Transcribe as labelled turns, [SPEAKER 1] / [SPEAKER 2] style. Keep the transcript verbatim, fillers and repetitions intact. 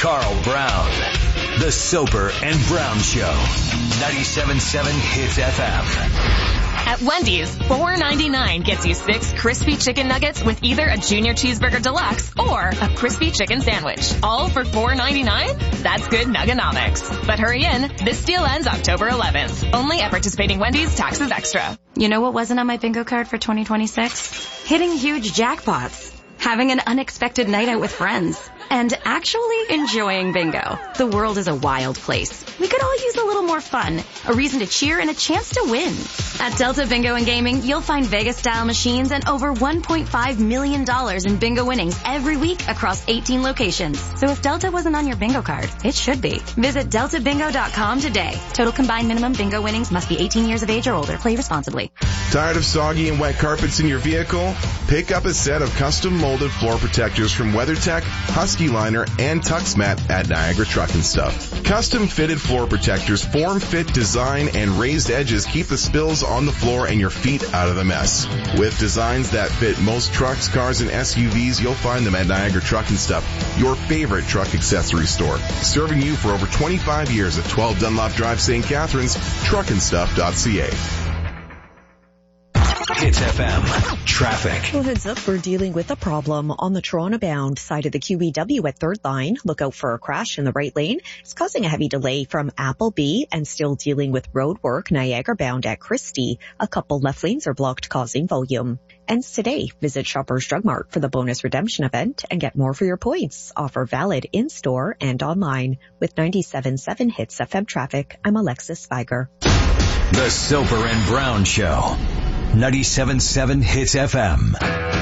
[SPEAKER 1] Carl Brown. The Soper and Brown Show. ninety-seven point seven Hits F M.
[SPEAKER 2] At Wendy's, four ninety-nine gets you six crispy chicken nuggets with either a Junior Cheeseburger Deluxe or a crispy chicken sandwich. All for four ninety-nine? That's good nugganomics. But hurry in, this deal ends October eleventh. Only at participating Wendy's, taxes extra.
[SPEAKER 3] You know what wasn't on my bingo card for twenty twenty-six? Hitting huge jackpots. Having an unexpected night out with friends. And actually enjoying bingo. The world is a wild place. We could all use a little more fun, a reason to cheer, and a chance to win. At Delta Bingo and Gaming, you'll find Vegas-style machines and over one point five million dollars in bingo winnings every week across eighteen locations. So if Delta wasn't on your bingo card, it should be. Visit delta bingo dot com today. Total combined minimum bingo winnings must be eighteen years of age or older. Play responsibly.
[SPEAKER 4] Tired of soggy and wet carpets in your vehicle? Pick up a set of custom molded floor protectors from WeatherTech, Husky Liner, and TuxMat at Niagara Truck and Stuff. Custom fitted floor protectors, form, fit, design, and raised edges keep the spills on the floor and your feet out of the mess. With designs that fit most trucks, cars, and S U Vs, you'll find them at Niagara Truck and Stuff, your favorite truck accessory store. Serving you for over twenty-five years at twelve Dunlop Drive, Saint Catharines, truck and stuff dot c a.
[SPEAKER 1] Hits F M. Traffic.
[SPEAKER 5] Well, heads up, we're dealing with a problem on the Toronto bound side of the Q E W at third line. Look out for a crash in the right lane. It's causing a heavy delay from Appleby and still dealing with road work Niagara bound at Christie. A couple left lanes are blocked, causing volume. And today, visit Shoppers Drug Mart for the bonus redemption event and get more for your points. Offer valid in-store and online. With ninety-seven point seven Hits F M traffic, I'm Alexis Viger.
[SPEAKER 1] The Soper and Brown Show. ninety-seven point seven Hits F M.